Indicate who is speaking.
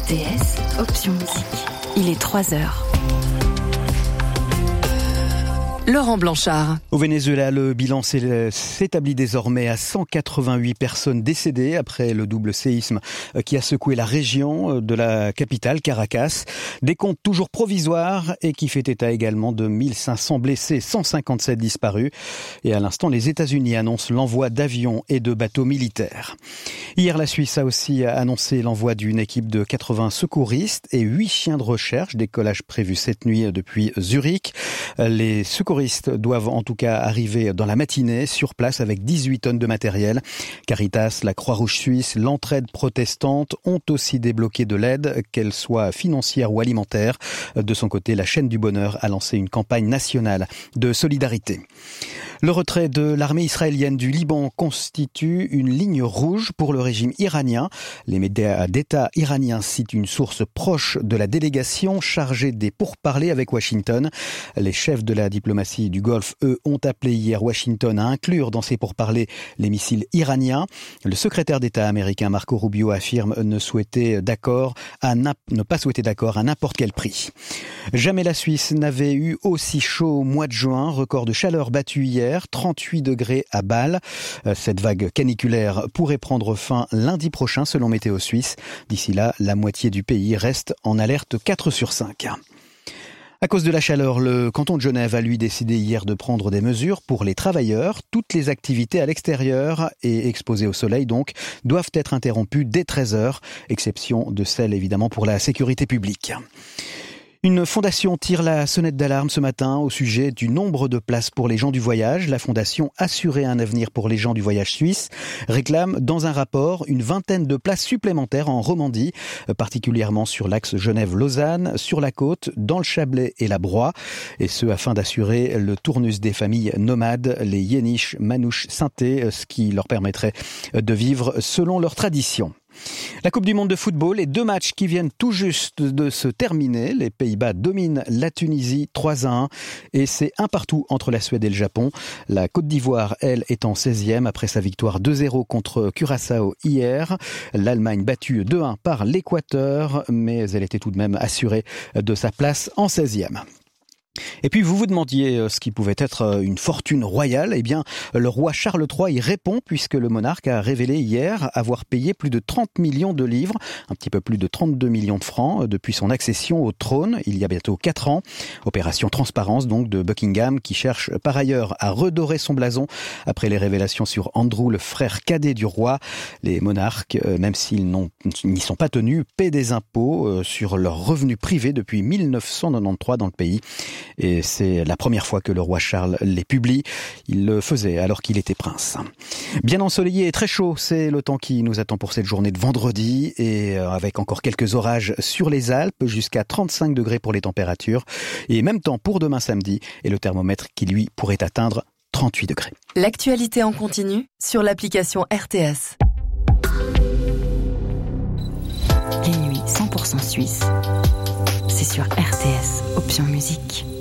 Speaker 1: RTS, option musique. Il est 3h. Laurent Blanchard.
Speaker 2: Au Venezuela, le bilan s'établit désormais à 188 personnes décédées après le double séisme qui a secoué la région de la capitale, Caracas. Des comptes toujours provisoires et qui fait état également de 1500 blessés, 157 disparus. Et à l'instant, les États-Unis annoncent l'envoi d'avions et de bateaux militaires. Hier, la Suisse a aussi annoncé l'envoi d'une équipe de 80 secouristes et 8 chiens de recherche. Décollage prévu cette nuit depuis Zurich. Les secouristes doivent en tout cas arriver dans la matinée sur place avec 18 tonnes de matériel. Caritas, la Croix-Rouge suisse, l'Entraide protestante ont aussi débloqué de l'aide, qu'elle soit financière ou alimentaire. De son côté, la chaîne du bonheur a lancé une campagne nationale de solidarité. Le retrait de l'armée israélienne du Liban constitue une ligne rouge pour le régime iranien. Les médias d'État iraniens citent une source proche de la délégation chargée des pourparlers avec Washington. Les chefs de la diplomatie du Golfe, eux, ont appelé hier Washington à inclure dans ces pourparlers les missiles iraniens. Le secrétaire d'État américain Marco Rubio affirme ne pas souhaiter d'accord à n'importe quel prix. Jamais la Suisse n'avait eu aussi chaud au mois de juin. Record de chaleur battu hier. 38 degrés à Bâle. Cette vague caniculaire pourrait prendre fin lundi prochain selon Météo Suisse. D'ici là, la moitié du pays reste en alerte 4 sur 5. À cause de la chaleur, le canton de Genève a lui décidé hier de prendre des mesures pour les travailleurs. Toutes les activités à l'extérieur et exposées au soleil donc doivent être interrompues dès 13h, exception de celles évidemment pour la sécurité publique. Une fondation tire la sonnette d'alarme ce matin au sujet du nombre de places pour les gens du voyage. La fondation Assurer un avenir pour les gens du voyage suisse réclame dans un rapport une vingtaine de places supplémentaires en Romandie, particulièrement sur l'axe Genève-Lausanne, sur la côte, dans le Chablais et la Broye, et ce afin d'assurer le tournus des familles nomades, les Yéniches, Manouches, Synthé, ce qui leur permettrait de vivre selon leurs traditions. La Coupe du Monde de football et 2 matchs qui viennent tout juste de se terminer. Les Pays-Bas dominent la Tunisie 3-1 et c'est un partout entre la Suède et le Japon. La Côte d'Ivoire, elle, est en 16e après sa victoire 2-0 contre Curaçao hier. L'Allemagne battue 2-1 par l'Équateur, mais elle était tout de même assurée de sa place en 16e. Et puis vous vous demandiez ce qui pouvait être une fortune royale. Eh bien, le roi Charles III y répond puisque le monarque a révélé hier avoir payé plus de 30 millions de livres, un petit peu plus de 32 millions de francs depuis son accession au trône il y a bientôt 4 ans. Opération transparence donc de Buckingham qui cherche par ailleurs à redorer son blason après les révélations sur Andrew, le frère cadet du roi. Les monarques, même s'ils n'y sont pas tenus, paient des impôts sur leurs revenus privés depuis 1993 dans le pays. Et c'est la première fois que le roi Charles les publie. Il le faisait alors qu'il était prince. Bien ensoleillé et très chaud, c'est le temps qui nous attend pour cette journée de vendredi et avec encore quelques orages sur les Alpes, jusqu'à 35 degrés pour les températures et même temps pour demain samedi et le thermomètre qui lui pourrait atteindre 38 degrés.
Speaker 1: L'actualité en continu sur l'application RTS. Les nuits 100% suisses, c'est sur RTS, option musique.